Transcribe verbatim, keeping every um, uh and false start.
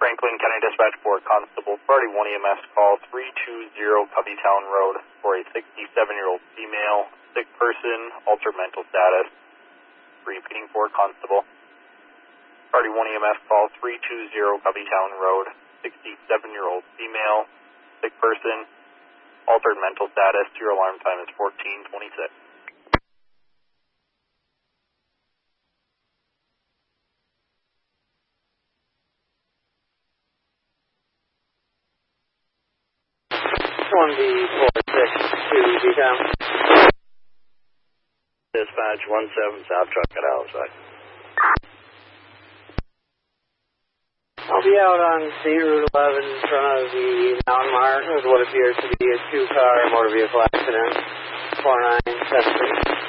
Franklin County Dispatch Board Constable, Priority one E M S call three two zero Cubbytown Road for a sixty-seven-year-old female, sick person, altered mental status. Repeating for Constable. Priority one E M S call three two zero Cubbytown Road, sixty-seven-year-old female, sick person, altered mental status. Your alarm time is fourteen twenty-six. one B four six two D-Town. Dispatch one seven South Truck at Outside. I'll be out on State Route eleven in front of the mountain mark with what appears to be a two-car motor vehicle accident. four nine seven three.